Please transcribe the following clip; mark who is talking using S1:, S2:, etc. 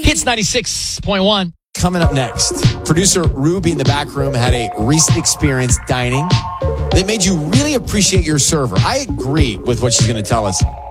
S1: Hits 96.1.
S2: Coming up next, producer Ruby in the back room had a recent experience dining that made you really appreciate your server. I agree with what she's going to tell us.